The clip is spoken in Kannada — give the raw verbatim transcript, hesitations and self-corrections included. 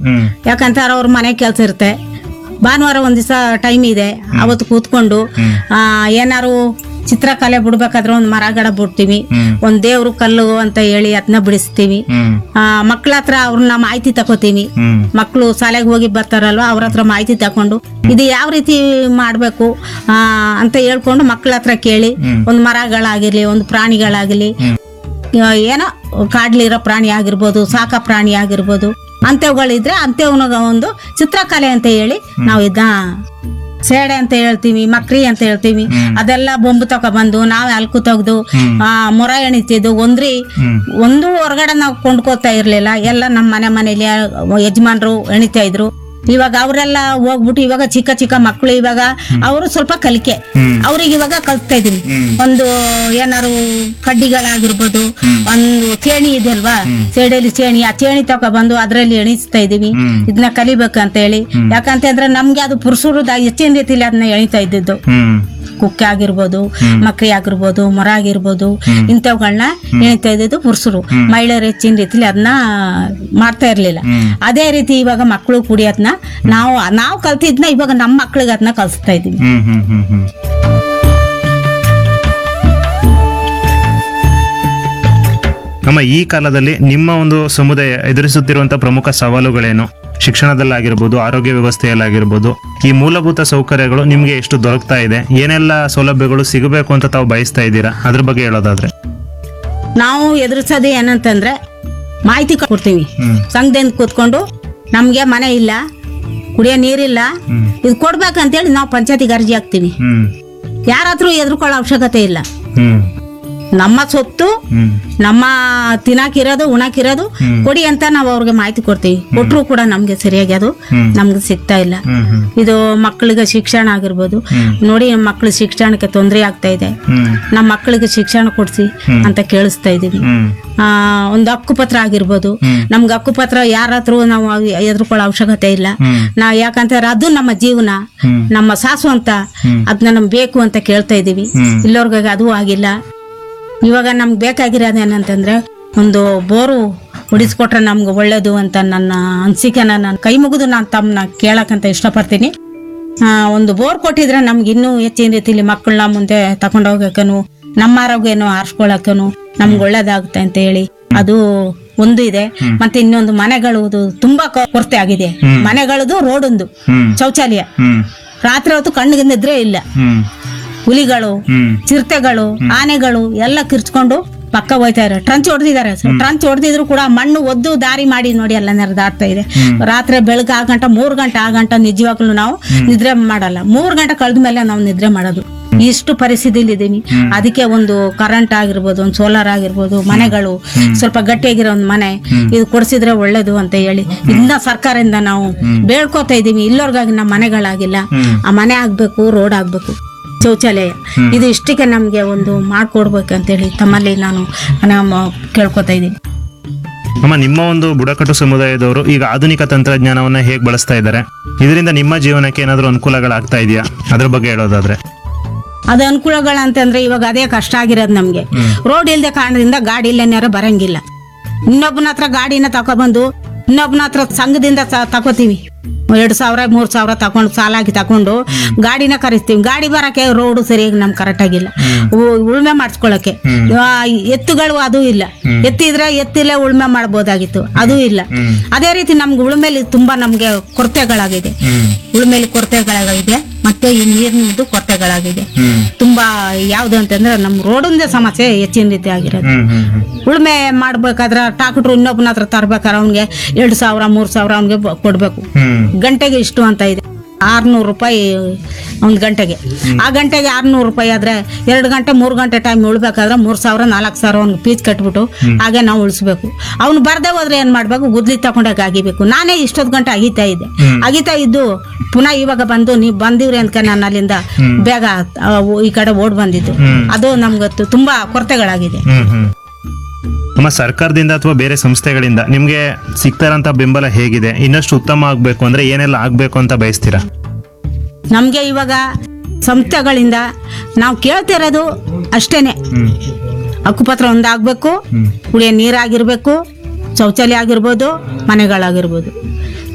ಯಾಕಂತಾರೆ ಅವ್ರ ಮನೆ ಕೆಲಸ ಇರುತ್ತೆ. ಭಾನುವಾರ ಒಂದ್ ದಿವಸ ಟೈಮ್ ಇದೆ, ಅವತ್ತು ಕೂತ್ಕೊಂಡು ಆ ಏನಾರು ಚಿತ್ರಕಲೆ ಬಿಡ್ಬೇಕಾದ್ರೆ ಒಂದ್ ಮರಗಡ ಬಿಡ್ತೀವಿ, ಒಂದ್ ದೇವ್ರು ಕಲ್ಲು ಅಂತ ಹೇಳಿ ಅದನ್ನ ಬಿಡಿಸ್ತೀವಿ. ಆ ಮಕ್ಳ ಹತ್ರ ಅವ್ರನ್ನ ಮಾಹಿತಿ ತಕೋತೀವಿ. ಮಕ್ಳು ಶಾಲೆಗೆ ಹೋಗಿ ಬರ್ತಾರಲ್ವ, ಅವ್ರ ಹತ್ರ ಮಾಹಿತಿ ತಕೊಂಡು ಇದು ಯಾವ ರೀತಿ ಮಾಡ್ಬೇಕು ಆ ಅಂತ ಹೇಳ್ಕೊಂಡು ಮಕ್ಳ ಹತ್ರ ಕೇಳಿ ಒಂದ್ ಮರಗಳಾಗಿರ್ಲಿ, ಒಂದ್ ಪ್ರಾಣಿಗಳಾಗಿರ್ಲಿ, ಏನೋ ಕಾಡ್ಲಿರೋ ಪ್ರಾಣಿ ಆಗಿರ್ಬೋದು, ಸಾಕ ಪ್ರಾಣಿ ಆಗಿರ್ಬೋದು, ಅಂತವುಗಳಿದ್ರೆ ಅಂತವನಾಗ ಒಂದು ಚಿತ್ರಕಲೆ ಅಂತ ಹೇಳಿ ನಾವು ಇದನ್ನ ಸೇಡೆ ಅಂತ ಹೇಳ್ತೀವಿ, ಮಕ್ರಿ ಅಂತ ಹೇಳ್ತೀವಿ. ಅದೆಲ್ಲ ಬೊಂಬು ತಕ ಬಂದು ನಾವೇ ಅಲ್ಕು ತೆಗ್ದು ಆ ಮೊರ ಎಣಿತಿದ್ದು. ಒಂದ್ರಿ ಒಂದು ಹೊರಗಡೆ ನಾವು ಕೊಂಡ್ಕೋತಾ ಇರ್ಲಿಲ್ಲ, ಎಲ್ಲ ನಮ್ಮ ಮನೆ ಮನೇಲಿ ಯಜಮಾನ್ರು ಎಣಿತಾ ಇದ್ರು. ಇವಾಗ ಅವರೆಲ್ಲ ಹೋಗ್ಬಿಟ್ಟು ಇವಾಗ ಚಿಕ್ಕ ಚಿಕ್ಕ ಮಕ್ಕಳು ಇವಾಗ ಅವರು ಸ್ವಲ್ಪ ಕಲಿಕೆ, ಅವ್ರಿಗೆ ಇವಾಗ ಕಲಿಸ್ತಾ ಇದೀವಿ. ಒಂದು ಏನಾರು ಕಡ್ಡಿಗಳಾಗಿರ್ಬೋದು, ಒಂದು ಚೇಣಿ ಇದೆ ಅಲ್ವಾ, ಸೇಡಲ್ಲಿ ಚೇಣಿ, ಆ ಚೇಣಿ ತಕ ಬಂದು ಅದ್ರಲ್ಲಿ ಎಣಿಸ್ತಾ ಇದೀವಿ. ಇದನ್ನ ಕಲಿಬೇಕಂತ ಹೇಳಿ. ಯಾಕಂತಂದ್ರೆ ನಮ್ಗೆ ಅದು ಪುರುಷರು ಹೆಚ್ಚಿನ ರೀತಿಲಿ ಅದನ್ನ ಎಣಿತಾ ಇದ್ದಿದ್ದು. ಕುಕ್ಕೆ ಆಗಿರ್ಬೋದು, ಮಕ್ರಿ ಆಗಿರ್ಬೋದು, ಮರ ಆಗಿರ್ಬೋದು, ಇಂಥವುಗಳನ್ನ ಎಣಿತಾ ಇದ್ದಿದ್ದು ಪುರುಷರು. ಮಹಿಳೆಯರು ಹೆಚ್ಚಿನ ರೀತಿಲಿ ಅದನ್ನ ಮಾಡ್ತಾ ಇರ್ಲಿಲ್ಲ. ಅದೇ ರೀತಿ ಇವಾಗ ಮಕ್ಕಳು ಕೂಡಿ ಅದನ್ನ ನಾವು ನಾವು ಕಲ್ತಿದ್ನ ಇವಾಗ ನಮ್ಮ ಮಕ್ಳಿಗೆ ಅದನ್ನ ಕಲಿಸ್ತಾ ಇದೀವಿ. ನಮ್ಮ ಈ ಕಾಲದಲ್ಲಿ ನಿಮ್ಮ ಒಂದು ಸಮುದಾಯ ಎದುರಿಸುತ್ತಿರುವಂತಹ ಪ್ರಮುಖ ಸವಾಲುಗಳೇನು? ಶಿಕ್ಷಣದಲ್ಲಾಗಿರ್ಬೋದು, ಆರೋಗ್ಯ ವ್ಯವಸ್ಥೆಯಲ್ಲಾಗಿರ್ಬೋದು, ಈ ಮೂಲಭೂತ ಸೌಕರ್ಯಗಳು ನಿಮ್ಗೆ ಎಷ್ಟು ದೊರಕ್ತಾ ಇದೆ? ಏನೆಲ್ಲ ಸೌಲಭ್ಯಗಳು ಸಿಗಬೇಕು ಅಂತ ತಾವು ಬಯಸ್ತಾ ಇದ್ದೀರಾ? ಅದ್ರ ಬಗ್ಗೆ ಹೇಳೋದಾದ್ರೆ. ನಾವು ಎದುರಿಸೋದು ಏನಂತಂದ್ರೆ ಮಾಹಿತಿ ಕೊಡ್ತೀವಿ. ಸಂಘದಿಂದ ಕೂತ್ಕೊಂಡು ನಮ್ಗೆ ಮನೆ ಇಲ್ಲ, ಕುಡಿಯೋ ನೀರಿಲ್ಲ, ಇದು ಕೊಡ್ಬೇಕಂತೇಳಿ ನಾವು ಪಂಚಾಯತಿಗೆ ಅರ್ಜಿ ಹಾಕ್ತಿವಿ. ಯಾರಾದ್ರೂ ಎದುರ್ಕೊಳ್ಳೋ ಅವಶ್ಯಕತೆ ಇಲ್ಲ. ನಮ್ಮ ಸೊತ್ತು, ನಮ್ಮ ತಿನ್ನಾಕಿರೋದು ಉಣಾಕಿರೋದು ಕೊಡಿ ಅಂತ ನಾವು ಅವ್ರಿಗೆ ಮಾಹಿತಿ ಕೊಡ್ತೀವಿ. ಕೊಟ್ರು ಕೂಡ ನಮ್ಗೆ ಸರಿಯಾಗಿ ಅದು ನಮ್ಗೆ ಸಿಗ್ತಾ ಇಲ್ಲ. ಇದು ಮಕ್ಕಳಿಗೆ ಶಿಕ್ಷಣ ಆಗಿರ್ಬೋದು, ನೋಡಿ ನಮ್ಮ ಮಕ್ಳ ಶಿಕ್ಷಣಕ್ಕೆ ತೊಂದರೆ ಆಗ್ತಾ ಇದೆ, ನಮ್ಮ ಮಕ್ಕಳಿಗೆ ಶಿಕ್ಷಣ ಕೊಡ್ಸಿ ಅಂತ ಕೇಳಿಸ್ತಾ ಇದೀವಿ. ಆ ಒಂದು ಹಕ್ಕುಪತ್ರ ಆಗಿರ್ಬೋದು, ನಮ್ಗೆ ಹಕ್ಕುಪತ್ರ ಯಾರ ಹತ್ರ ನಾವು ಎದುರ್ಕೊಳ್ಳೋ ಅವಶ್ಯಕತೆ ಇಲ್ಲ. ನಾ ಯಾಕಂತಾರೆ ಅದು ನಮ್ಮ ಜೀವನ, ನಮ್ಮ ಸಾಸು ಅಂತ ಅದನ್ನ ನಮ್ಗೆ ಬೇಕು ಅಂತ ಕೇಳ್ತಾ ಇದೀವಿ. ಇಲ್ಲವ್ರಿಗೆ ಅದು ಆಗಿಲ್ಲ. ಇವಾಗ ನಮ್ಗೆ ಬೇಕಾಗಿರೋದೇನಂತಂದ್ರೆ ಒಂದು ಬೋರು ಹೊಡಿಸ್ಕೊಟ್ರೆ ನಮ್ಗೆ ಒಳ್ಳೇದು ಅಂತ ನನ್ನ ಅನಿಸಿಕೆನ ನಾನು ಕೈ ಮುಗಿದು ನಾನು ತಮ್ಮನ್ನ ಕೇಳಕ್ಕಂತ ಇಷ್ಟಪಡ್ತೀನಿ. ಆ ಒಂದು ಬೋರ್ ಕೊಟ್ಟಿದ್ರೆ ನಮ್ಗೆ ಇನ್ನೂ ಹೆಚ್ಚಿನ ರೀತಿಲಿ ಮಕ್ಕಳನ್ನ ಮುಂದೆ ತಗೊಂಡು ಹೋಗಕ್ಕನು, ನಮ್ಮ ಆರೋಗ್ಯನೂ ಆರಿಸ್ಕೊಳಕ್ಕನು ನಮ್ಗೆ ಒಳ್ಳೇದಾಗುತ್ತೆ ಅಂತ ಹೇಳಿ ಅದು ಒಂದು ಇದೆ. ಮತ್ತೆ ಇನ್ನೊಂದು ಮನೆಗಳು ತುಂಬಾ ಕೊರತೆ ಆಗಿದೆ. ಮನೆಗಳದು ರೋಡೊಂದು ಶೌಚಾಲಯ, ರಾತ್ರಿ ಹೊತ್ತು ಕಣ್ಣಿಗೆ ನಿದ್ರೆ ಇಲ್ಲ. ಹುಲಿಗಳು, ಚಿರತೆಗಳು, ಆನೆಗಳು ಎಲ್ಲ ಕಿರ್ಚ್ಕೊಂಡು ಪಕ್ಕ ಹೋಯ್ತಾ ಇದ್ದಾರೆ. ಟ್ರಂಚ್ ಹೊಡೆದಿದ್ದಾರೆ. ಟ್ರಂಚ್ ಹೊಡೆದಿದ್ರು ಕೂಡ ಮಣ್ಣು ಒದ್ದು ದಾರಿ ಮಾಡಿ ನೋಡಿ ಎಲ್ಲ ನೆರೆದಾಡ್ತಾ ಇದೆ. ರಾತ್ರಿ ಬೆಳಗ್ಗೆ ಆ ಗಂಟೆ ಮೂರ್ ಗಂಟೆ ಆ ಗಂಟೆ ನಿಜವಾಗ್ಲೂ ನಾವು ನಿದ್ರೆ ಮಾಡಲ್ಲ. ಮೂರ್ ಗಂಟೆ ಕಳೆದ ಮೇಲೆ ನಾವು ನಿದ್ರೆ ಮಾಡೋದು. ಇಷ್ಟು ಪರಿಸ್ಥಿತಿಲಿ ಇದೀನಿ. ಅದಕ್ಕೆ ಒಂದು ಕರೆಂಟ್ ಆಗಿರ್ಬೋದು, ಒಂದು ಸೋಲಾರ್ ಆಗಿರ್ಬೋದು, ಮನೆಗಳು ಸ್ವಲ್ಪ ಗಟ್ಟಿಯಾಗಿರೋ ಒಂದು ಮನೆ ಇದು ಕೊಡ್ಸಿದ್ರೆ ಒಳ್ಳೇದು ಅಂತ ಹೇಳಿ ಇನ್ನ ಸರ್ಕಾರದಿಂದ ನಾವು ಬೇಡ್ಕೋತಾ ಇದೀವಿ. ಇಲ್ಲೋರ್ಗಾಗಿ ನಮ್ಮ ಮನೆಗಳಾಗಿಲ್ಲ, ಆ ಮನೆ ಆಗ್ಬೇಕು, ರೋಡ್ ಆಗ್ಬೇಕು, ಶೌಚಾಲಯ ಇದು ಇಷ್ಟಕ್ಕೆ ನಮ್ಗೆ ಒಂದು ಮಾಡ್ಕೊಡ್ಬೇಕಂತೇಳಿ ತಮ್ಮಲ್ಲಿ ನಾನು ಕೇಳ್ಕೊತಾ ಇದ್ದೀನಿ. ಅಮ್ಮ, ನಿಮ್ಮ ಒಂದು ಬುಡಕಟ್ಟು ಸಮುದಾಯದವರು ಈಗ ಆಧುನಿಕ ತಂತ್ರಜ್ಞಾನವನ್ನ ಹೇಗೆ ಬಳಸ್ತಾ ಇದ್ದಾರೆ? ಇದರಿಂದ ನಿಮ್ಮ ಜೀವನಕ್ಕೆ ಏನಾದರೂ ಅನುಕೂಲಗಳಾಗ್ತಾ ಇದೆಯಾ? ಅದ್ರ ಬಗ್ಗೆ ಹೇಳೋದಾದ್ರೆ. ಅದು ಅನುಕೂಲಗಳಂತಂದ್ರೆ ಇವಾಗ ಅದೇ ಕಷ್ಟ ಆಗಿರೋದು ನಮ್ಗೆ. ರೋಡ್ ಇಲ್ದೆ ಕಾರಣದಿಂದ ಗಾಡಿ ಇಲ್ಲೇನಾರ ಬರಂಗಿಲ್ಲ. ಇನ್ನೊಬ್ಬನ ಹತ್ರ ಗಾಡಿನ ತಕೊಬಂದು ಇನ್ನೊಬ್ಬನ ಹತ್ರ ಸಂಘದಿಂದ ತಕೋತೀವಿ. ಎರಡ್ ಸಾವಿರ ಮೂರ್ ಸಾವಿರ ತಕೊಂಡು ಸಾಲಾಗಿ ತಕೊಂಡು ಗಾಡಿನ ಕರೆಸ್ತೀವಿ. ಗಾಡಿ ಬರಕ್ಕೆ ರೋಡು ಸರಿಯಾಗಿ ನಮ್ ಕರೆಕ್ಟ್ ಆಗಿಲ್ಲ. ಉಳ್ಮೆ ಮಾಡಿಸ್ಕೊಳಕ್ಕೆ ಎತ್ತುಗಳು ಅದು ಇಲ್ಲ. ಎತ್ತಿದ್ರೆ ಎತ್ತಿಲ್ಲ ಉಳ್ಮೆ ಮಾಡ್ಬೋದಾಗಿತ್ತು, ಅದು ಇಲ್ಲ. ಅದೇ ರೀತಿ ನಮ್ಗೆ ಉಳ್ಮೇಲಿ ತುಂಬಾ ನಮ್ಗೆ ಕೊರತೆಗಳಾಗಿದೆ. ಉಳ್ಮೇಲಿ ಕೊರತೆಗಳಾಗಿದೆ, ಮತ್ತೆ ಈ ನೀರಿನದು ಕೊರತೆಗಳಾಗಿದೆ ತುಂಬಾ. ಯಾವ್ದು ಅಂತಂದ್ರೆ ನಮ್ ರೋಡಿಂದ ಸಮಸ್ಯೆ ಹೆಚ್ಚಿನ ರೀತಿ ಆಗಿರೋದು. ಉಳ್ಮೆ ಮಾಡ್ಬೇಕಾದ್ರೆ ಟ್ರಾಕ್ಟರ್ ಇನ್ನೊಬ್ಬನ ಹತ್ರ ತರ್ಬೇಕಾದ್ರೆ ಅವ್ನಿಗೆ ಎರಡ್ ಸಾವಿರ ಮೂರ್ ಸಾವಿರ ಅವ್ನಿಗೆ ಕೊಡ್ಬೇಕು. ಗಂಟೆಗೆ ಇಷ್ಟು ಅಂತ ಇದೆ, ಆರ್ನೂರು ರೂಪಾಯಿ ಒಂದ್ ಗಂಟೆಗೆ. ಆ ಗಂಟೆಗೆ ಆರ್ನೂರು ರೂಪಾಯಿ ಆದ್ರೆ ಎರಡು ಗಂಟೆ ಮೂರ್ ಗಂಟೆ ಟೈಮ್ ಉಳ್ಬೇಕಾದ್ರೆ ಮೂರ್ ಸಾವಿರ ನಾಲ್ಕು ಸಾವಿರ ಅವ್ನಿಗೆ ಫೀಸ್ ಕಟ್ಬಿಟ್ಟು ಹಾಗೆ ನಾವು ಉಳಿಸ್ಬೇಕು. ಅವ್ನು ಬರ್ದೇ ಹೋದ್ರೆ ಏನ್ ಮಾಡ್ಬೇಕು, ಗುದ್ಲಿ ತಕೊಂಡಾಗ ಅಗಿಬೇಕು. ನಾನೇ ಇಷ್ಟೊತ್ತು ಗಂಟೆ ಅಗಿತಾ ಇದ್ದೆ. ಅಗಿತಾ ಇದ್ದು ಪುನಃ ಇವಾಗ ಬಂದು ನೀವ್ ಬಂದಿವ್ರಿ ಅಂತ ನಾನು ಅಲ್ಲಿಂದ ಬೇಗ ಈ ಕಡೆ ಓಡ್ ಬಂದಿದ್ದು. ಅದು ನಮ್ಗೆ ತುಂಬಾ ಕೊರತೆಗಳಾಗಿದೆ. ನಮ್ಮ ಸರ್ಕಾರದಿಂದ ಅಥವಾ ಬೇರೆ ಸಂಸ್ಥೆಗಳಿಂದ ನಿಮ್ಗೆ ಸಿಗ್ತಾರಂತ ಬೆಂಬಲ ಹೇಗಿದೆ? ಇನ್ನಷ್ಟು ಉತ್ತಮ ಆಗ್ಬೇಕು ಅಂದ್ರೆ ಏನೆಲ್ಲ ಆಗ್ಬೇಕು ಅಂತ ಬಯಸ್ತೀರಾ? ನಮ್ಗೆ ಇವಾಗ ಸಂಸ್ಥೆಗಳಿಂದ ನಾವು ಕೇಳ್ತಿರೋದು ಅಷ್ಟೇನೆ, ಹಕ್ಕುಪತ್ರ ಒಂದಾಗ್ಬೇಕು, ಕುಡಿಯೋ ನೀರಾಗಿರ್ಬೇಕು, ಶೌಚಾಲಯ ಆಗಿರ್ಬೋದು, ಮನೆಗಳಾಗಿರ್ಬೋದು.